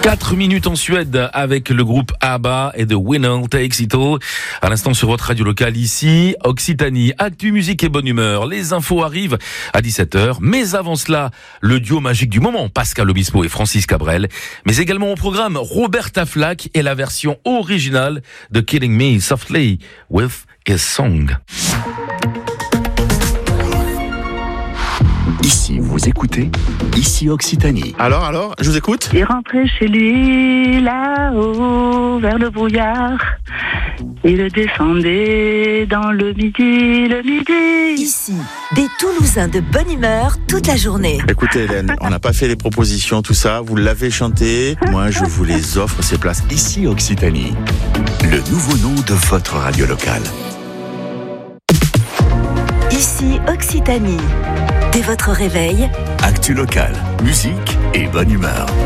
4 minutes en Suède avec le groupe ABBA et The Winner Takes It All. À l'instant sur votre radio locale ici, Occitanie, actu, musique et bonne humeur. Les infos arrivent à 17h. Mais avant cela, le duo magique du moment, Pascal Obispo et Francis Cabrel. Mais également au programme, Roberta Flack et la version originale de Killing Me Softly with His Song. Ici, vous écoutez, ici Occitanie. Alors, je vous écoute. Il rentrait chez lui, là-haut, vers le brouillard. Il descendait dans le midi. Ici, des Toulousains de bonne humeur toute la journée. Écoutez Hélène, on n'a pas fait les propositions, tout ça, vous l'avez chanté. Moi, je vous les offre, ces places. Ici Occitanie, le nouveau nom de votre radio locale. Ici Occitanie. Dès votre réveil, Actu locale, musique et bonne humeur.